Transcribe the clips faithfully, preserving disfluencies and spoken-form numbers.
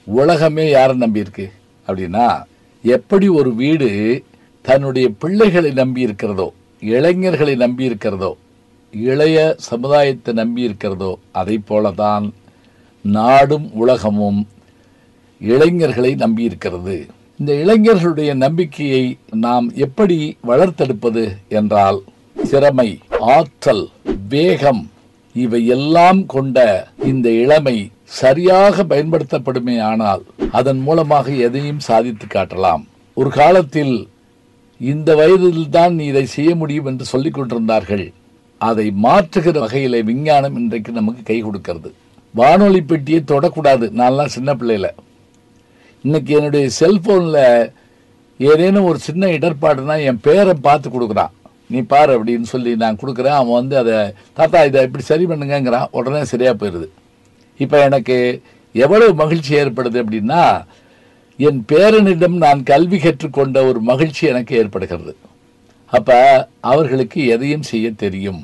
உலகமே யாரை நம்பி இருக்கு அப்படின்னா, எப்படி ஒரு வீடு தன்னுடைய பிள்ளைகளை நம்பி இருக்கிறதோ, இளைஞர்களை நம்பி இருக்கிறதோ, இளைய சமுதாயத்தை நம்பி இருக்கிறதோ, அதை போலதான் நாடும் உலகமும் இளைஞர்களை நம்பி இருக்கிறது. இந்த இளைஞர்களுடைய நம்பிக்கையை நாம் எப்படி வளர்த்தெடுப்பது என்றால், திறமை, ஆற்றல், வேகம் இவை எல்லாம் கொண்ட இந்த இளமை சரியாக பயன்படுத்தப்படுமே ஆனால் அதன் மூலமாக எதையும் சாதித்து காட்டலாம். ஒரு காலத்தில் இந்த வயதில் தான் நீ இதை செய்ய முடியும் என்று சொல்லிக் கொண்டிருந்தார்கள். அதை மாற்றுகிற வகையில விஞ்ஞானம் இன்றைக்கு நமக்கு கை கொடுக்கிறது. வானொலி பெட்டியை தொடக்கூடாது. நான்லாம் சின்ன பிள்ளையில, இன்னைக்கு என்னுடைய செல்போன்ல ஏதேனும் ஒரு சின்ன இடர்பாடுனா என் பேரை பார்த்து கொடுக்குறான், நீ பாரு அப்படின்னு சொல்லி நான் கொடுக்குறேன். அவன் வந்து அதை தாத்தா இதை இப்படி சரி பண்ணுங்கிறான், உடனே சரியா போயிடுது. இப்போ எனக்கு எவ்வளவு மகிழ்ச்சி ஏற்படுது அப்படின்னா, என் பேரனிடம் நான் கல்வி கற்றுக்கொண்ட ஒரு மகிழ்ச்சி எனக்கு ஏற்படுகிறது. அப்ப அவர்களுக்கு எதையும் செய்ய தெரியும்.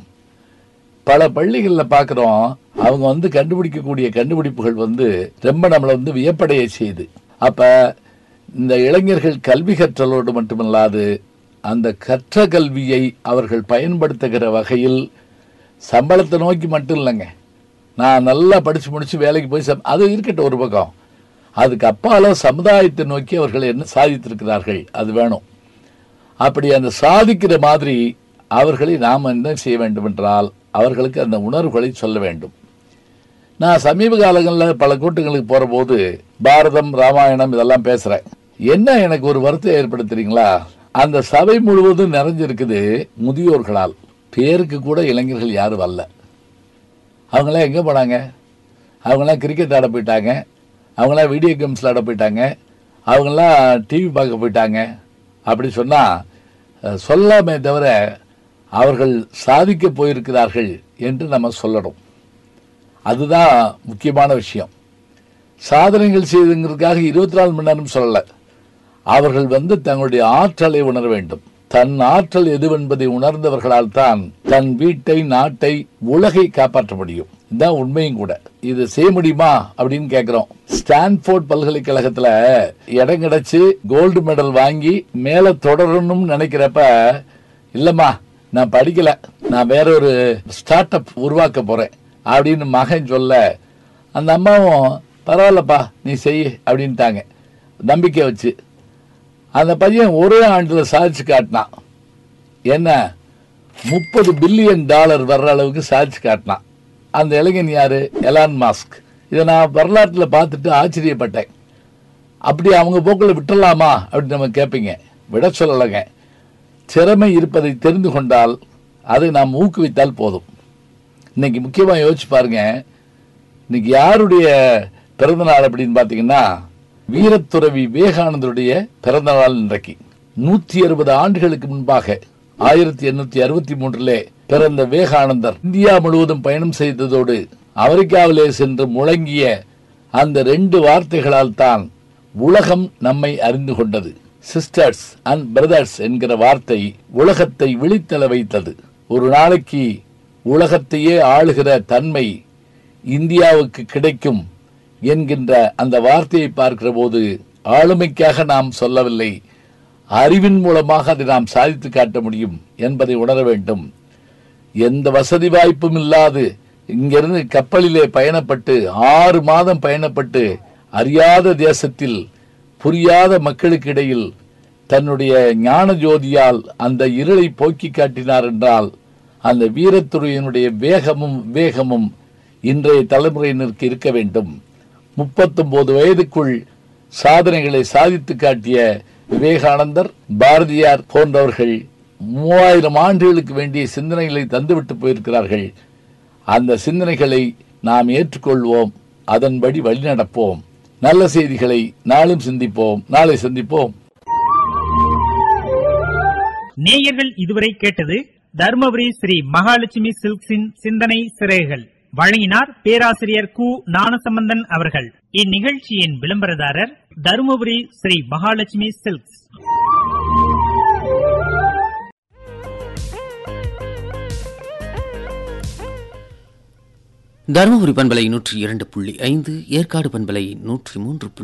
பல பள்ளிகளில் பார்க்குறோம், அவங்க வந்து கண்டுபிடிக்கக்கூடிய கண்டுபிடிப்புகள் வந்து ரொம்ப நம்மளை வந்து வியப்படைய செய்யுது. அப்ப இந்த இளைஞர்கள் கல்வி கற்றலோடு மட்டுமல்லாது அந்த கற்ற கல்வியை அவர்கள் பயன்படுத்துகிற வகையில் சம்பளத்தை நோக்கி மட்டும் இல்லைங்க, நான் நல்லா படித்து முடித்து வேலைக்கு போய் சம் அது இருக்கட்டும் ஒரு பக்கம், அதுக்கு அப்பால சமுதாயத்தை நோக்கி அவர்கள் என்ன சாதித்திருக்கிறார்கள் அது வேணும். அப்படி அந்த சாதிக்கிற மாதிரி அவர்களை நாம் என்ன செய்ய வேண்டும் என்றால் அவர்களுக்கு அந்த உணர்வுகளை சொல்ல வேண்டும். நான் சமீப காலங்களில் பல கூட்டங்களுக்கு போகிற போது பாரதம், ராமாயணம் இதெல்லாம் பேசுகிறேன். என்ன எனக்கு ஒரு வருத்தம் ஏற்படுத்துறீங்களா, அந்த சபை முழுவதும் நிறைஞ்சிருக்குது முதியோர்களால். பேருக்கு கூட இளைஞர்கள் யாரும் வரல. அவங்களாம் எங்கே போனாங்க? அவங்களாம் கிரிக்கெட் ஆட போயிட்டாங்க, அவங்களாம் வீடியோ கேம்ஸில் ஆட போயிட்டாங்க, அவங்களாம் டிவி பார்க்க போயிட்டாங்க. அப்படி சொன்னால் சொல்லாமே தவிர அவர்கள் சாதிக்க போயிருக்கிறார்கள் என்று நம்ம சொல்லணும். அதுதான் முக்கியமான விஷயம். சாதனைகள் செய்துங்கிறதுக்காக இருபத்தி நாலு மணி நேரம் சொல்லலை. அவர்கள் வந்து தங்களுடைய ஆற்றலை உணர வேண்டும். தன் ஆற்றல் எதுவென்பதை உணர்ந்தவர்களால் தான் தன் வீட்டை, நாட்டை, உலகை காப்பாற்ற முடியும். இதுதான் உண்மையும் கூட. இது செய்ய முடியுமா அப்படின்னு கேட்கிறோம். ஸ்டான்ஃபோர்ட் பல்கலைக்கழகத்துல இடம் கிடைச்சு கோல்டு மெடல் வாங்கி மேல தொடரணும்னு நினைக்கிறப்ப, இல்லம்மா நான் படிக்கல, நான் வேற ஒரு ஸ்டார்ட் அப் உருவாக்க போறேன் அப்படின்னு மகன் சொல்ல, அந்த அம்மாவும் பரவாயில்லப்பா நீ செய் அப்படின்ட்டாங்க நம்பிக்கை வச்சு. அந்த பையன் ஒரே ஆண்டில் சாதிச்சு காட்டினான். என்ன, முப்பது பில்லியன் டாலர் வர்ற அளவுக்கு சாதிச்சு காட்டினான். அந்த இளைஞன் யாரு? Elon Musk. இதை நான் வரலாற்றில் பார்த்துட்டு ஆச்சரியப்பட்டேன். அப்படி அவங்க போக்கில் விட்டுடலாமா அப்படின்னு நம்ம கேட்பீங்க. விட சொல்லலைங்க. திறமை இருப்பதை தெரிந்து கொண்டால் அதை நாம் ஊக்குவித்தால் போதும். இன்னைக்கு முக்கியமாக யோசிச்சு பாருங்க, இன்னைக்கு யாருடைய பிறந்த நாள் அப்படின்னு பார்த்தீங்கன்னா, வீரத்துறவி விவேகானந்தருடைய பிறந்த நாள் இன்றைக்கு. நூற்றி அறுபது ஆண்டுகளுக்கு முன்பாக ஆயிரத்தி எண்ணூத்தி அறுபத்தி மூன்றிலே பிறந்த விவேகானந்தர் இந்தியா முழுவதும் பயணம் செய்ததோடு அமெரிக்காவிலே சென்று முழங்கிய அந்த ரெண்டு வார்த்தைகளால் தான் உலகம் நம்மை அறிந்து கொண்டது. சிஸ்டர்ஸ் அண்ட் பிரதர்ஸ் என்கிற வார்த்தை உலகத்தை விழித்தள வைத்தது. ஒரு நாளைக்கு உலகத்தையே ஆளுகிற தன்மை இந்தியாவுக்கு கிடைக்கும் என்கின்ற அந்த வார்த்தையை பார்க்கிற போது ஆளுமைக்காக நாம் சொல்லவில்லை, அறிவின் மூலமாக அதை நாம் சாதித்து காட்ட முடியும் என்பதை உணர வேண்டும். எந்த வசதி வாய்ப்பும் இல்லாது இங்கிருந்து கப்பலிலே பயணப்பட்டு ஆறு மாதம் பயணப்பட்டு அறியாத தேசத்தில் புரியாத மக்களுக்கு இடையில் தன்னுடைய ஞான ஜோதியால் அந்த இருளை போக்கி காட்டினார் என்றால் அந்த வீரத்துறையினுடைய வேகமும் வேகமும் இன்றைய தலைமுறையினருக்கு இருக்க வேண்டும். முப்பத்தொன்பது வயதுக்குள் சாதனைகளை சாதித்து காட்டிய விவேகானந்தர், பாரதியார் போன்றவர்கள் மூவாயிரம் ஆண்டுகளுக்கு வேண்டிய சிந்தனைகளை தந்துவிட்டு போயிருக்கிறார்கள். அந்த சிந்தனைகளை நாம் ஏற்றுக்கொள்வோம், அதன்படி வழிநடப்போம். நல்ல செய்திகளை நாளும் சிந்திப்போம். நாளை சந்திப்போம். நேயர்கள் இதுவரை கேட்டது தர்மபுரி ஸ்ரீ மகாலட்சுமி சில்க்ஸின் சிந்தனை சிறைகள். வழங்கினார் பேராசிரியர் கு ஞானசம்பந்தன் அவர்கள். இந்நிகழ்ச்சியின் விளம்பரதாரர் தருமபுரி ஸ்ரீ மகாலட்சுமி சில்க்ஸ். தருமபுரி பண்பலை நூற்றி இரண்டு புள்ளி ஐந்து, ஏற்காடு பண்பலை நூற்றி மூன்று